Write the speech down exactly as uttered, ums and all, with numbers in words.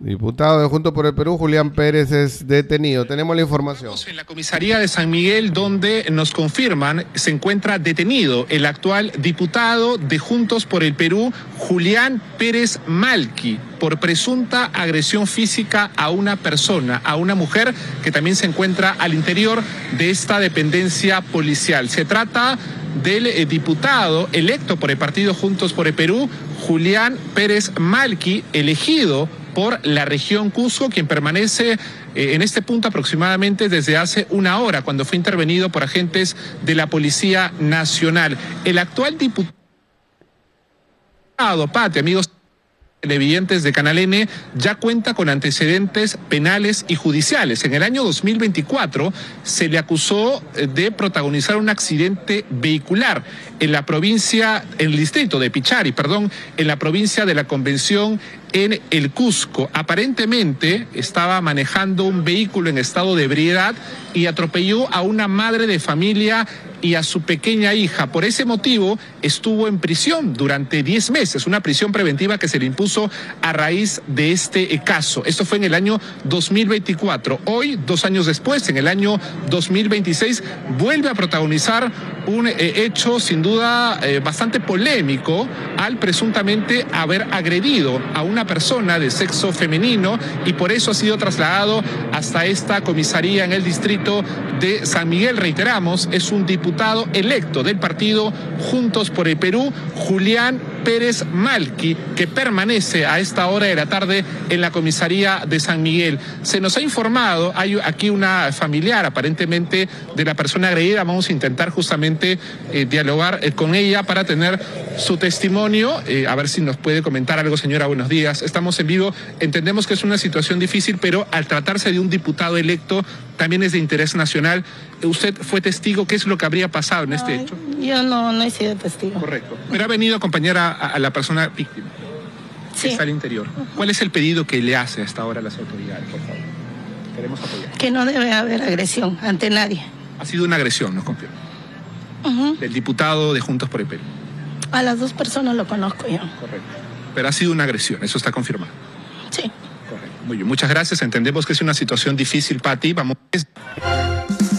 Diputado de Juntos por el Perú, Julián Pérez, es detenido. Tenemos la información. En la comisaría de San Miguel, donde nos confirman se encuentra detenido el actual diputado de Juntos por el Perú, Julián Pérez Malqui, por presunta agresión física a una persona, a una mujer que también se encuentra al interior de esta dependencia policial. Se trata del eh, diputado electo por el partido Juntos por el Perú, Julián Pérez Malqui, elegido por la región Cusco, quien permanece eh, en este punto aproximadamente desde hace una hora, cuando fue intervenido por agentes de la Policía Nacional. El actual diputado, Pati, amigos televidentes de Canal N, ya cuenta con antecedentes penales y judiciales. En el año dos mil veinticuatro se le acusó de protagonizar un accidente vehicular en la provincia, en el distrito de Pichari, perdón, en la provincia de la Convención en el Cusco. Aparentemente estaba manejando un vehículo en estado de ebriedad y atropelló a una madre de familia y a su pequeña hija. Por ese motivo estuvo en prisión durante diez meses, una prisión preventiva que se le impuso a raíz de este caso. Esto fue en el año dos mil veinticuatro. Hoy, dos años después, en el año dos mil veintiséis, vuelve a protagonizar un eh, hecho sin duda eh, bastante polémico al presuntamente haber agredido a una persona de sexo femenino, y por eso ha sido trasladado hasta esta comisaría en el distrito de San Miguel. Reiteramos, es un diputado electo del partido Juntos por el Perú, Julián Pérez Malqui, que permanece a esta hora de la tarde en la comisaría de San Miguel. Se nos ha informado, hay aquí una familiar aparentemente de la persona agredida. Vamos a intentar justamente eh, dialogar eh, con ella para tener su testimonio, eh, a ver si nos puede comentar algo. Señora, buenos días, estamos en vivo. Entendemos que es una situación difícil, pero al tratarse de un diputado electo, también es de interés nacional. ¿Usted fue testigo? ¿Qué es lo que habría pasado en este Ay, hecho? Yo no, no he sido testigo. Correcto. Pero ha venido a acompañar a, a la persona víctima, Sí. que está al interior. ¿Cuál es el pedido que le hace hasta ahora a las autoridades, por favor? Queremos apoyar. Que no debe haber agresión ante nadie. Ha sido una agresión, nos confirma, Ujú. del diputado de Juntos por el Perú. A las dos personas lo conozco yo. Correcto. Pero ha sido una agresión, eso está confirmado. Sí. Correcto. Muy bien, muchas gracias. Entendemos que es una situación difícil, Pati. Vamos.